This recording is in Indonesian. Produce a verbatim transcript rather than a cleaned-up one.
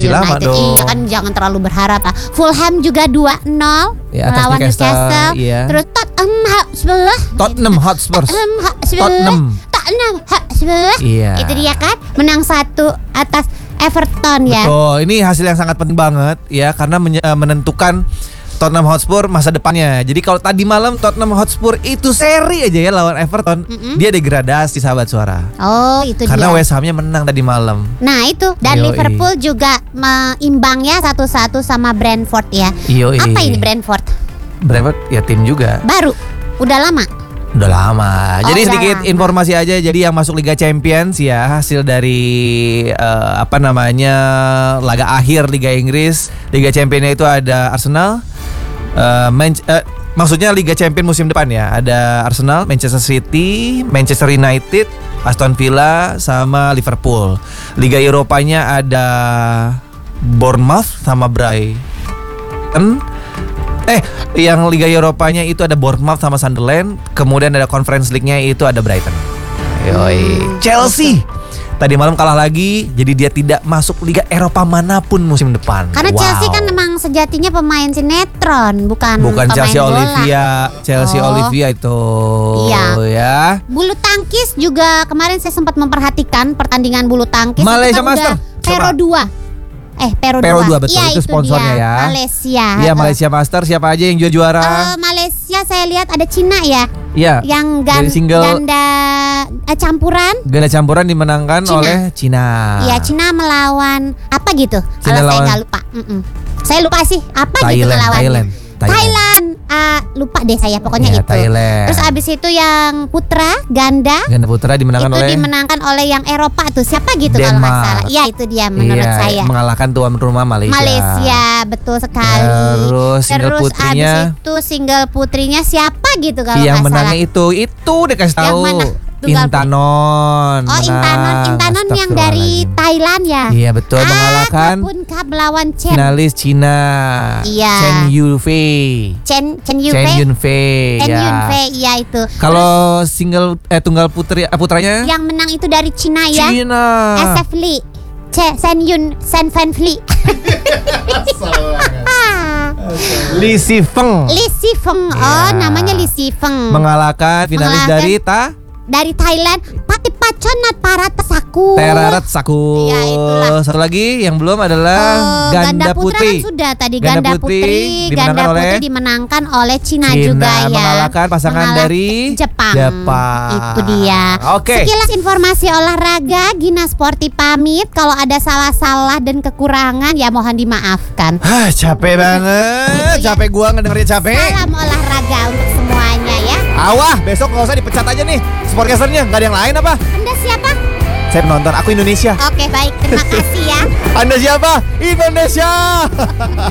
lama United. dong. Iya kan, jangan terlalu berharap lah. Fulham juga dua nol Ya, atas melawan Newcastle, Newcastle. iya. Terus Tottenham Hotspur. Tottenham Hotspur. Tottenham Hotspur. Tottenham. Tottenham Hotspur. Iya. Itu dia kan, menang satu atas Everton ya. Betul, ini hasil yang sangat penting banget ya, karena menye- eh, menentukan Tottenham Hotspur masa depannya. Jadi kalau tadi malam Tottenham Hotspur itu seri aja ya lawan Everton, Mm-mm. dia degradasi sahabat suara. Oh, itu Karena dia. West Ham-nya menang tadi malam. Nah itu, dan Yoi. Liverpool juga meimbang ya satu-satu sama Brentford ya. Yoi. Apa ini Brentford? Brentford ya tim juga. Baru, udah lama. Udah lama. Oh, Jadi udah sedikit lama. informasi aja. Jadi yang masuk Liga Champions ya, hasil dari eh, apa namanya laga akhir Liga Inggris. Liga Championnya itu ada Arsenal. eh, Man- eh, maksudnya Liga Champion musim depan ya. Ada Arsenal, Manchester City, Manchester United, Aston Villa, sama Liverpool. Liga Eropanya ada Bournemouth sama Brighton. Eh, yang Liga Eropanya itu ada Bournemouth sama Sunderland. Kemudian ada Conference League-nya itu ada Brighton. Yoi. Hmm, Chelsea tadi malam kalah lagi, jadi dia tidak masuk Liga Eropa manapun musim depan. Karena Wow. Chelsea kan memang sejatinya pemain sinetron, bukan, bukan pemain Chelsea bola. Olivia, Chelsea Oh. Olivia itu. Iya. Ya. Bulu tangkis juga kemarin saya sempat memperhatikan pertandingan bulu tangkis. Malaysia Itu kan Master. udah Pero Coba. dua. Eh, Pero, Pero dua. dua, betul. Iya, Itu sponsornya dia. ya. Malaysia. Iya, Eh, Malaysia Master, siapa aja yang juara juara? eh, Malaysia saya lihat ada Cina ya, Iya. yang gan- Dari single ganda eh, campuran. ganda campuran dimenangkan Cina. oleh Cina. Iya, Cina melawan apa gitu? Cina Kalau saya lawan- nggak lupa. Mm-mm. Saya lupa sih apa gitu Thailand, ngelawannya. Thailand, Thailand. Thailand. Ah, lupa deh saya pokoknya Iya, itu. Thailand. Terus abis itu yang putra ganda Ganda putra dimenangkan itu oleh dimenangkan oleh yang Eropa tuh, siapa gitu kalau nggak Denmark. salah. Iya, itu dia menurut Iya, saya. mengalahkan tuan rumah Malaysia. Malaysia, betul sekali. Terus single Terus putrinya, abis itu single putrinya siapa gitu kalau yang nggak salah. menangnya itu itu deh kasih Yang tahu. mana? Tunggal Intanon. Oh, Intanon, menang. Intanon yang dari Astagfirullahaladzim. Thailand ya. Iya betul, mengalahkan Ataupun Cup melawan Chen finalis Cina. Iya. Chen Yufei. Chen Chen Chen Yunfei. Yunfei. Chen Ya. Yunfei, iya itu. Kalau single eh tunggal putri eh, putranya Yang menang itu dari Cina ya. Cina. S F Lee. Che Sen Yun Sen Fan Fli. Li Sifeng Lee Si Feng. Oh, Ya. namanya Lee Si Feng. mengalahkan finalis Mengalahkan dari Ta Dari Thailand, Patipaconat Parata Saku. Terarat Saku. Ya, itulah. Satu lagi yang belum adalah Oh, ganda, putra putri. kan sudah tadi Ganda ganda, putri putri, dimenangkan ganda oleh putri dimenangkan oleh Cina, Cina, juga ya. mengalahkan pasangan Mengalah- dari Jepang. Jepang. Itu dia. Oke. Sekilas informasi olahraga, Gina Sporty pamit. Kalau ada salah-salah dan kekurangan ya mohon dimaafkan. Hah, capek banget. Itu ya. Capek gua ngedengerin capek. Salam olahraga untuk semuanya ya. Awah, besok nggak usah dipecat aja nih sportcasternya. Nggak ada yang lain apa? Anda siapa? Saya penonton, aku Indonesia. Oke baik, terima kasih ya. Anda siapa? Indonesia.